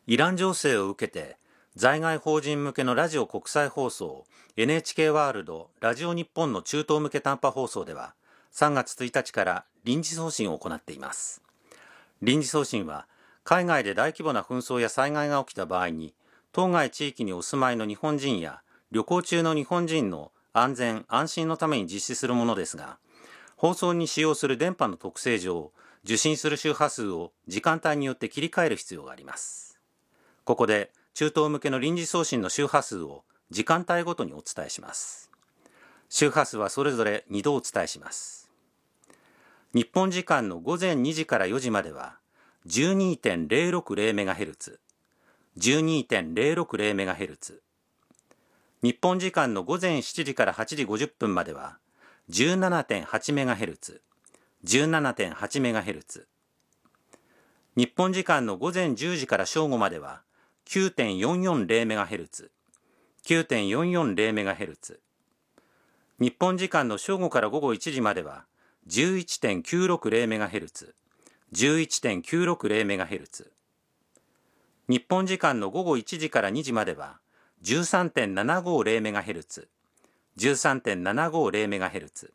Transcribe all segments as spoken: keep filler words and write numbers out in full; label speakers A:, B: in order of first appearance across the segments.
A: イラン情勢を受けて、在外邦人向けのラジオ国際放送 エヌエイチケー ワールドラジオ日本の中東向け短波放送ではさんがつついたちから臨時送信を行っています。臨時送信は海外で大規模な紛争や災害が起きた場合に当該地域にお住まいの日本人や旅行中の日本人の安全安心のために実施するものですが、放送に使用する電波の特性上、受信する周波数を時間帯によって切り替える必要があります。ここで中東向けの臨時送信の周波数を時間帯ごとにお伝えします。周波数はそれぞれにどお伝えします。日本時間のごぜんにじからよじまでは じゅうにてんぜろろくぜろメガヘルツ、じゅうにてんぜろろくぜろメガヘルツ。日本時間のごぜんしちじからはちじごじゅっぷんまでは じゅうななてんはちメガヘルツ、じゅうななてんはちメガヘルツ。日本時間のごぜんじゅうじから正午までは きゅうてんよんよんぜろメガヘルツ、きゅうてんよんよんぜろメガヘルツ。日本時間の正午から午後いちじまでは じゅういちてんきゅうろくぜろメガヘルツ、じゅういちてんきゅうろくぜろメガヘルツ。日本時間の午後いちじからにじまでは じゅうさんてんななごぜろメガヘルツ、じゅうさんてんななごぜろメガヘルツ。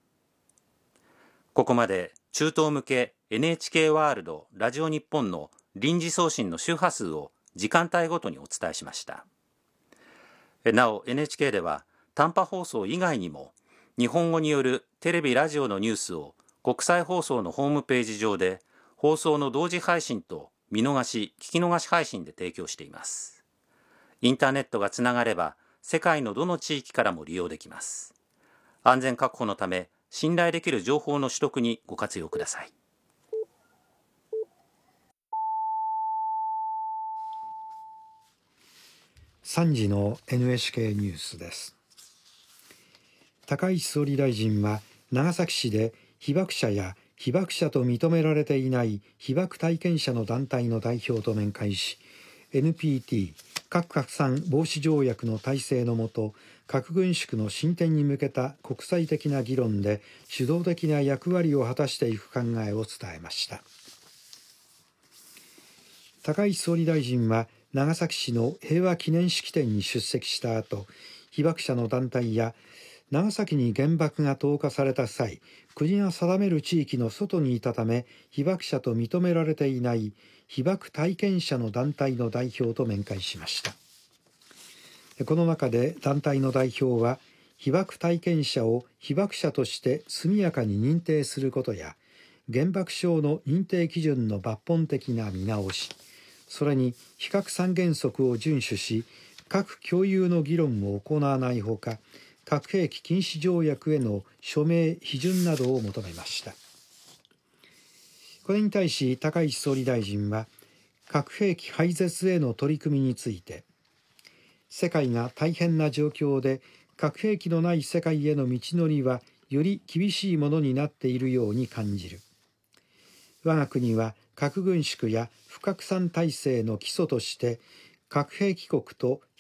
A: ここまで中東向け エヌエイチケー ワールドラジオ日本の臨時送信の周波数を時間帯ごとにお伝えしました。なお エヌエイチケー では短波放送以外にも日本語によるテレビラジオのニュースを国際放送のホームページ上で放送の同時配信と見逃し聞き逃し配信で提供しています。インターネットがつながれば世界のどの地域からも利用できます。安全確保のため信頼できる情報の取得にご活用ください。
B: さんじの エヌエイチケー ニュースです。高市総理大臣は長崎市で被爆者や被爆者と認められていない被爆体験者の団体の代表と面会し、 エヌピーティー 核拡散防止条約の体制の下、核軍縮の進展に向けた国際的な議論で主導的な役割を果たしていく考えを伝えました。高市総理大臣は長崎市の平和記念式典に出席した後、被爆者の団体や長崎に原爆が投下された際、国が定める地域の外にいたため被爆者と認められていない被爆体験者の団体の代表と面会しました。この中で団体の代表は、被爆体験者を被爆者として速やかに認定することや、原爆症の認定基準の抜本的な見直し、それに非核三原則を遵守し、核共有の議論を行わないほか、核兵器禁止条約への署名・批准などを求めました。これに対し高市総理大臣は、核兵器廃絶への取り組みについて、世界が大変な状況で核兵器のない世界への道のりはより厳しいものになっているように感じる。我が国は核軍縮や不拡散体制の基礎として核兵器国と